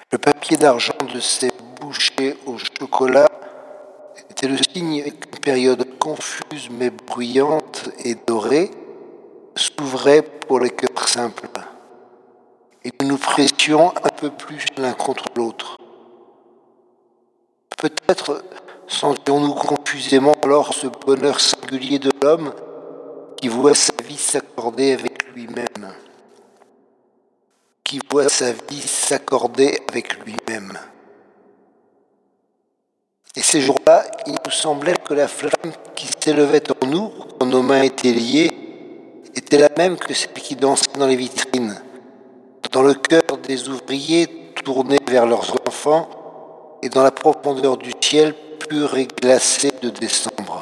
Le papier d'argent de ces bouchées au chocolat était le signe qu'une période confuse mais bruyante et dorée s'ouvrait pour les cœurs simples. Et nous nous pressions un peu plus l'un contre l'autre. Peut-être sentions-nous confusément alors ce bonheur singulier de l'homme qui voit sa vie s'accorder avec lui-même. Et ces jours-là, il nous semblait que la flamme qui s'élevait en nous, quand nos mains étaient liées, était la même que celle qui dansait dans les vitrines, dans le cœur des ouvriers tournés vers leurs enfants et dans la profondeur du ciel pur et glacé de décembre.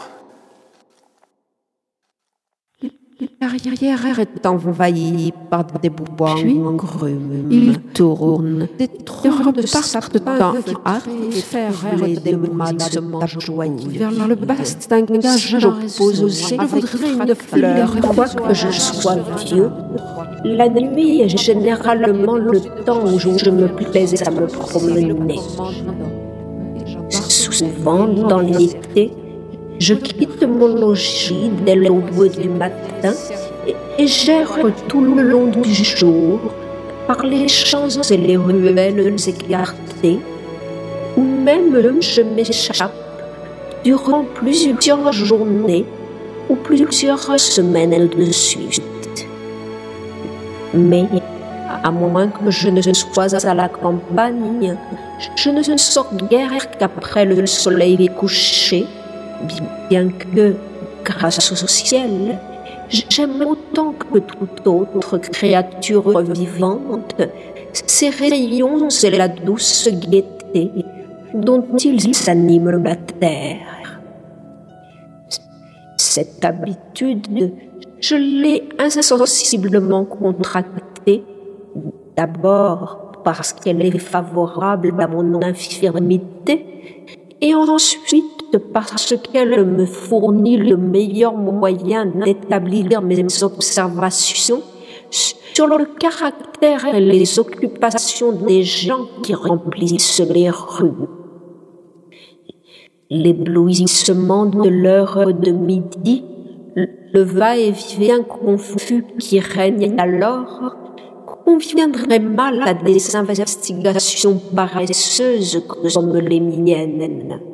L'arrière est envahie par des bois grumes. Il tourne. Des troncs de partant à faire des malades joignes. Vers le bastin, j'oppose aussi avec une fleur. Quoique je sois vieux, la nuit est généralement le temps où je me plaisais à me promener. Souvent, dans l'été, je quitte mon logis dès l'aube du matin et j'erre tout le long du jour par les champs et les ruelles écartées, ou même je m'échappe durant plusieurs journées ou plusieurs semaines de suite. Mais à moins que je ne sois à la campagne, je ne sors guère qu'après le soleil couché, bien que, grâce au ciel, j'aime autant que toute autre créature vivante ces rayons et la douce gaieté dont ils animent la terre. Cette habitude, je l'ai insensiblement contractée, d'abord parce qu'elle est favorable à mon infirmité, et ensuite parce qu'elle me fournit le meilleur moyen d'établir mes observations sur le caractère et les occupations des gens qui remplissent les rues. L'éblouissement de l'heure de midi, le va-et-vient confus qui règne alors, conviendrait mal à des investigations paresseuses comme les miennes.